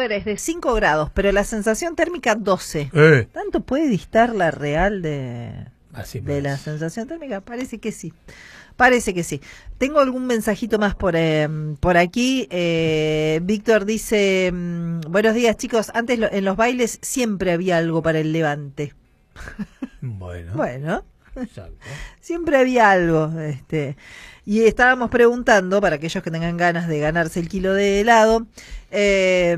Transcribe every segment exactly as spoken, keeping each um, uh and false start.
ver, es de cinco grados, pero la sensación térmica doce. Eh. ¿Tanto puede distar la real de, Así de la pues. sensación térmica? Parece que sí. Parece que sí. Tengo algún mensajito más por, eh, por aquí. Eh, Víctor dice, mm, buenos días chicos, antes lo, en los bailes siempre había algo para el levante. Bueno. Bueno, Exacto. siempre había algo. Este, y estábamos preguntando, para aquellos que tengan ganas de ganarse el kilo de helado, eh,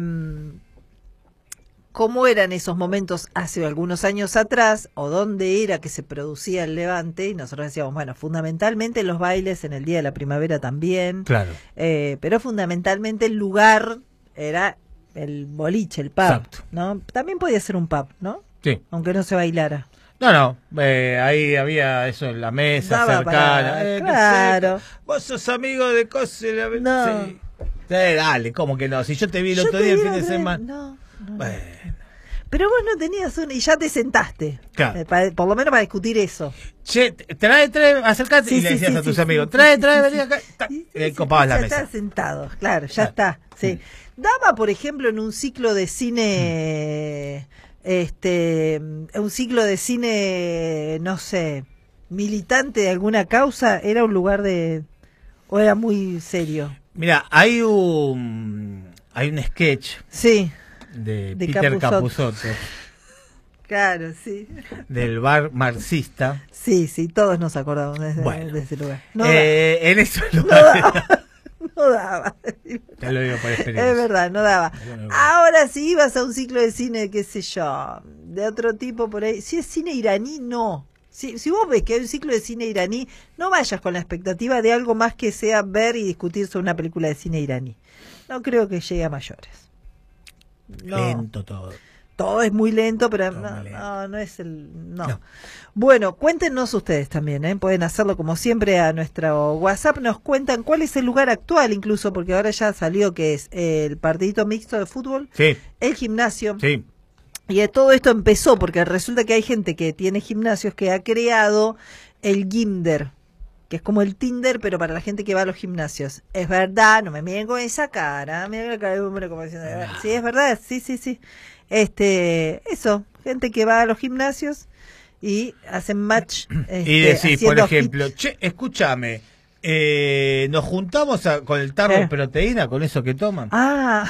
cómo eran esos momentos hace algunos años atrás, o dónde era que se producía el levante, y nosotros decíamos, bueno, fundamentalmente los bailes, en el Día de la Primavera también, Claro. eh, pero fundamentalmente el lugar era el boliche, el pub, Exacto. ¿no? También podía ser un pub, ¿no? Sí. Aunque no se bailara. No, no, eh, ahí había eso en la mesa Daba cercana. para- Eh, ¿qué claro. sé? Vos sos amigo de Cose. La... No. Sí. Eh, dale, ¿cómo que no? Si yo te vi el Yo otro te día, el vi fin de otra vez- semana. No, no. Bueno, Pero vos no tenías una y ya te sentaste. Claro. Eh, pa- por lo menos para discutir eso. che, trae, trae, acércate Sí, y le sí, decías sí, a tus sí, amigos, sí, trae, sí, trae, sí, vení sí. acá. Ta, Sí, y sí, le sí, copabas ya la mesa. están sentados, claro, ya Claro. está. Sí. Daba, por ejemplo, en un ciclo de cine, este, un ciclo de cine, no sé, militante de alguna causa, era un lugar de, o era muy serio. Mira, hay un hay un sketch Sí, de, De Peter Capusotto. Capusotto claro, sí. del bar marxista. Sí, sí, todos nos acordamos de ese, Bueno. de ese lugar. No, eh, en esos no lugares. daba, no daba. Te lo digo por experiencia. Es verdad, no daba. Bueno, bueno. Ahora si ibas a un ciclo de cine, qué sé yo, de otro tipo por ahí, si es cine iraní, no. Si, si vos ves que hay un ciclo de cine iraní, no vayas con la expectativa de algo más que sea ver y discutir sobre una película de cine iraní. No creo que llegue a mayores. No. Lento todo. Todo es muy lento, pero Todo no, muy lento. no, no es el... No. No. Bueno, cuéntenos ustedes también, ¿eh? Pueden hacerlo como siempre a nuestro WhatsApp, nos cuentan cuál es el lugar actual incluso, porque ahora ya salió que es el partidito mixto de fútbol, Sí, el gimnasio, sí. y de todo esto empezó porque resulta que hay gente que tiene gimnasios que ha creado el Gimder, que es como el Tinder, pero para la gente que va a los gimnasios. Es verdad, no me miren con esa cara, miren la cara de hombre como diciendo, sí, es verdad, sí, sí, sí. Este, eso, gente que va a los gimnasios y hacen match. Este, Y decís, por haciendo ejemplo, che, escúchame, eh, nos juntamos a- con el tarro Eh. de proteína, con eso que toman. Ah,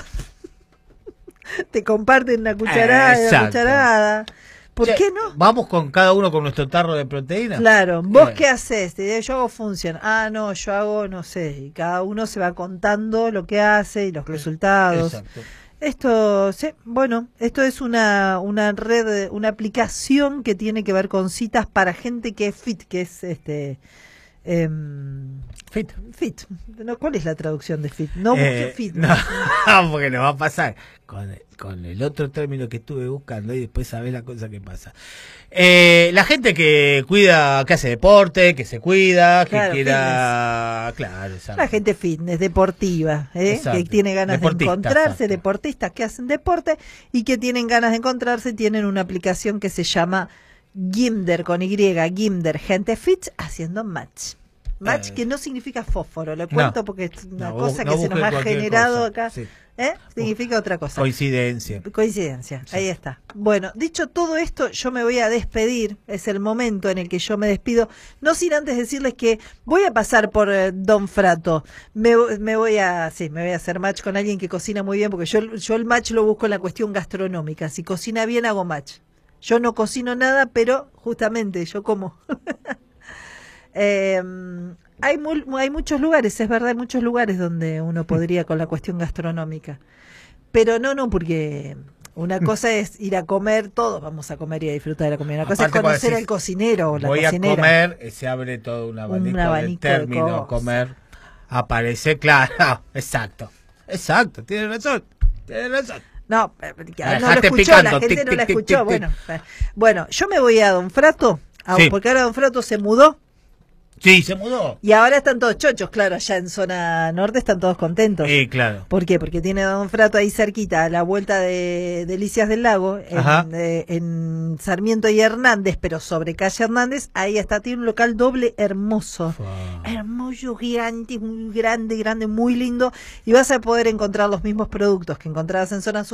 te comparten una cucharada, Eh, una exacto. cucharada. ¿Por Che, qué no? Vamos con cada uno con nuestro tarro de proteína. Claro, ¿vos Eh. qué haces? Te digo, yo hago función. Ah, no, yo hago, no sé, y cada uno se va contando lo que hace y los resultados. Exacto. Esto, sí, bueno, esto es una, una red, una aplicación que tiene que ver con citas para gente que es fit, que es este... em, Fit. fit. No, ¿cuál es la traducción de fit? No busque Eh, fit. No, porque nos va a pasar con, con el otro término que estuve buscando y después sabés la cosa que pasa. Eh, la gente que cuida, que hace deporte, que se cuida, Claro, que quiera... Claro, exacto. La gente fitness, deportiva, ¿eh? Exacto. Que tiene ganas Deportista, de encontrarse, exacto. deportistas que hacen deporte y que tienen ganas de encontrarse, tienen una aplicación que se llama Gimder, con Y, Gimder, gente fit haciendo match. Match Eh. que no significa fósforo, lo cuento No. porque es una No, cosa no que se nos busquen ha cualquier generado cosa. acá. Sí. ¿Eh? Significa otra cosa. Coincidencia. Coincidencia, Sí. ahí está. Bueno, dicho todo esto, yo me voy a despedir, es el momento en el que yo me despido, no sin antes decirles que voy a pasar por eh, Don Frato, me, me voy a, sí, me voy a hacer match con alguien que cocina muy bien, porque yo, yo el match lo busco en la cuestión gastronómica, si cocina bien hago match. Yo no cocino nada, pero justamente yo como. eh, hay, mul- hay muchos lugares, es verdad, hay muchos lugares donde uno podría con la cuestión gastronómica. Pero no, no, porque una cosa es ir a comer, todos vamos a comer y a disfrutar de la comida. Una cosa Aparte, es conocer cuando al decís, cocinero o la Voy cocinera. a comer, eh, se abre todo un abanico, Un abanico de de término, cosas. comer, aparece, claro, exacto, exacto, tienes razón, tienes razón. No, eh, que La no lo dejaste escuchó, picando, la gente tic, no la tic, tic, escuchó. tic, Bueno, eh, bueno, yo me voy a Don Frato, a- Sí. porque ahora Don Frato se mudó Sí, se mudó. y ahora están todos chochos, claro, allá en zona norte están todos contentos. Sí, claro. ¿Por qué? Porque tiene a Don Frato ahí cerquita, a la vuelta de Delicias del Lago, Ajá. en, eh, en Sarmiento y Hernández, pero sobre calle Hernández, ahí está, tiene un local doble hermoso. Fua. Hermoso, gigante, muy grande, grande, muy lindo. Y vas a poder encontrar los mismos productos que encontrabas en zona sur